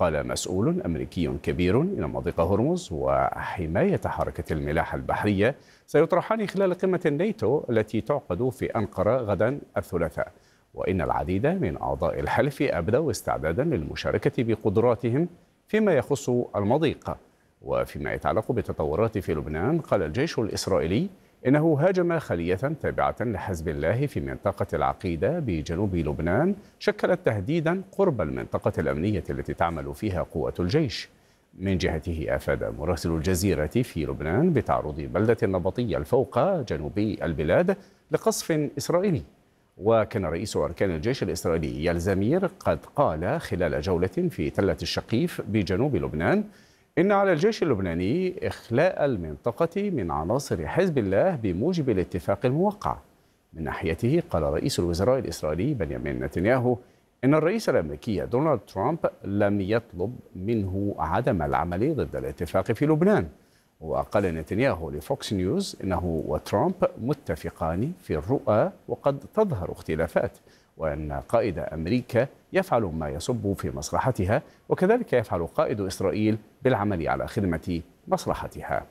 قال مسؤول أمريكي كبير إن مضيق هرمز وحماية حركة الملاحة البحرية سيطرحان خلال قمة الناتو التي تعقد في أنقرة غدا الثلاثاء، وإن العديد من أعضاء الحلف أبدوا استعدادا للمشاركة بقدراتهم فيما يخص المضيق. وفيما يتعلق بالتطورات في لبنان، قال الجيش الإسرائيلي إنه هاجم خلية تابعة لحزب الله في منطقة العقيدة بجنوب لبنان شكلت تهديدا قرب المنطقة الأمنية التي تعمل فيها قوات الجيش. من جهته أفاد مراسل الجزيرة في لبنان بتعرض بلدة النبطية الفوق جنوبي البلاد لقصف إسرائيلي. وكان رئيس أركان الجيش الإسرائيلي إيال زمير قد قال خلال جولة في تلة الشقيف بجنوب لبنان إن على الجيش اللبناني إخلاء المنطقة من عناصر حزب الله بموجب الاتفاق الموقع. من ناحيته قال رئيس الوزراء الإسرائيلي بنيامين نتنياهو إن الرئيس الأمريكي دونالد ترامب لم يطلب منه عدم العمل ضد الاتفاق في لبنان. وقال نتنياهو لفوكس نيوز إنه وترامب متفقان في الرؤى وقد تظهر اختلافات، وأن قائد أمريكا يفعل ما يصب في مصلحتها، وكذلك يفعل قائد إسرائيل بالعمل على خدمة مصلحتها.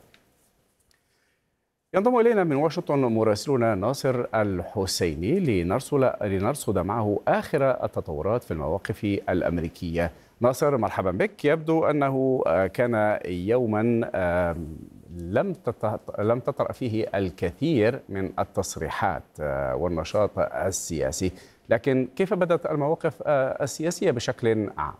ينضم إلينا من واشنطن مراسلنا ناصر الحسيني لنرصد معه آخر التطورات في المواقف الأمريكية. ناصر، مرحبا بك. يبدو أنه كان يوما لم تطرأ فيه الكثير من التصريحات والنشاط السياسي، لكن كيف بدأت المواقف السياسية بشكل عام؟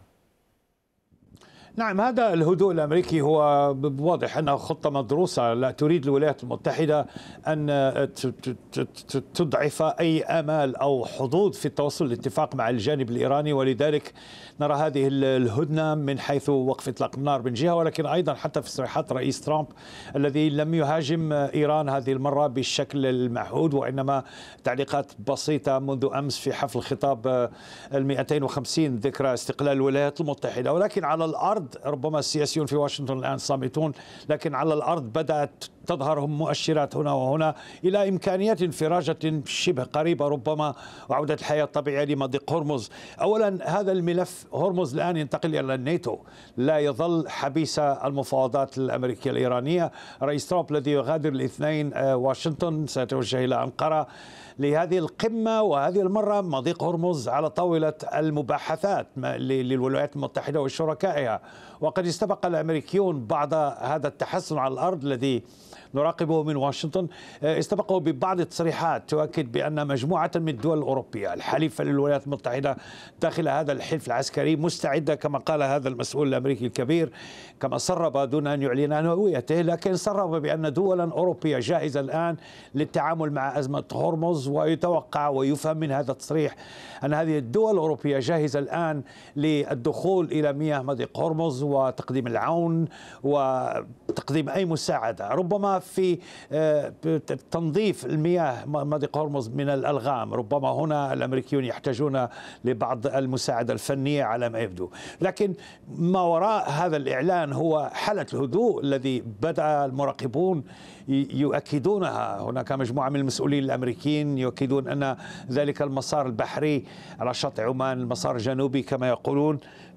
نعم، هذا الهدوء الأمريكي هو واضح أنه خطة مدروسة. لا تريد الولايات المتحدة أن تضعف أي آمال أو حظوظ في التوصل لاتفاق مع الجانب الإيراني، ولذلك نرى هذه الهدنة من حيث وقف إطلاق النار من جهة، ولكن أيضا حتى في تصريحات رئيس ترامب الذي لم يهاجم إيران هذه المرة بالشكل المعهود، وإنما تعليقات بسيطة منذ أمس في حفل خطاب 250 ذكرى استقلال الولايات المتحدة. ولكن على الأرض ربما السياسيون في واشنطن الآن صامتون، لكن على الأرض بدأت تظهر مؤشرات هنا وهنا إلى إمكانية انفراجة شبه قريبة ربما وعودة الحياة الطبيعية لمضيق هرمز. أولا، هذا الملف هرمز الآن ينتقل إلى الناتو، لا يظل حبيس المفاوضات الأمريكية الإيرانية. رئيس ترامب الذي يغادر الاثنين واشنطن سيتوجه إلى أنقرة لهذه القمة، وهذه المرة مضيق هرمز على طاولة المباحثات للولايات المتحدة وشركائها. وقد استبق الأمريكيون بعض هذا التحسن على الأرض الذي نراقبه من واشنطن، استبقوا ببعض التصريحات تؤكد بأن مجموعة من الدول الأوروبية الحليفة للولايات المتحدة داخل هذا الحلف العسكري مستعدة، كما قال هذا المسؤول الأمريكي الكبير، كما سرب دون أن يعلن عن هويته، لكن سرب بأن دولا أوروبية جاهزة الآن للتعامل مع أزمة هرمز. ويتوقع ويفهم من هذا التصريح أن هذه الدول الأوروبية جاهزة الآن للدخول إلى مياه مضيق هرمز وتقديم العون وتقديم أي مساعدة، ربما في تنظيف المياه مضيق هرمز من الألغام. ربما هنا الأمريكيون يحتاجون لبعض المساعدة الفنية على ما يبدو. لكن ما وراء هذا الإعلان هو حالة الهدوء الذي بدأ المراقبون يؤكدونها. هناك مجموعة من المسؤولين الأمريكيين يؤكدون أن ذلك المسار البحري على شاطئ عمان، المسار الجنوبي كما يقولون،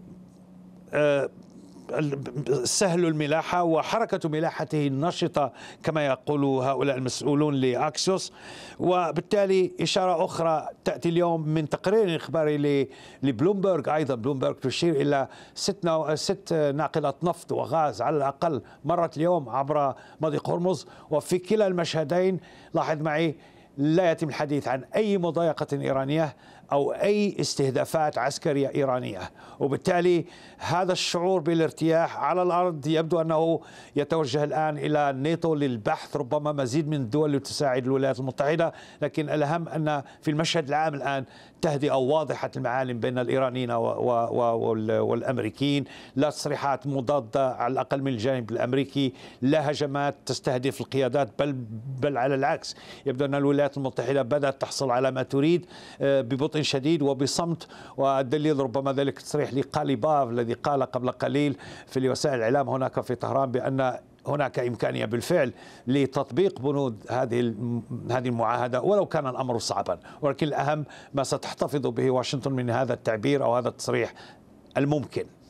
سهل الملاحة وحركة ملاحته النشطة كما يقول هؤلاء المسؤولون لأكسيوس. وبالتالي إشارة أخرى تأتي اليوم من تقرير إخباري لبلومبرغ، أيضا بلومبرغ تشير إلى ست ناقلات نفط وغاز على الأقل مرت اليوم عبر مضيق هرمز. وفي كلا المشهدين لاحظ معي لا يتم الحديث عن أي مضايقة إيرانية أو أي استهدافات عسكرية إيرانية، وبالتالي هذا الشعور بالارتياح على الأرض يبدو أنه يتوجه الآن إلى الناتو للبحث ربما مزيد من الدول لتساعد الولايات المتحدة. لكن الأهم أن في المشهد العام الآن تهدئة واضحة المعالم بين الإيرانيين والأمريكيين، لا تصريحات مضادة على الأقل من الجانب الأمريكي، لا هجمات تستهدف القيادات، بل على العكس يبدو أن الولايات المتحدة بدأت تحصل على ما تريد ببطء شديد وبصمت. والدليل ربما ذلك التصريح لقاليباف الذي قال قبل قليل في وسائل الإعلام هناك في طهران بأن هناك إمكانية بالفعل لتطبيق بنود هذه المعاهدة ولو كان الأمر صعبا. ولكن الأهم ما ستحتفظ به واشنطن من هذا التعبير أو هذا التصريح الممكن.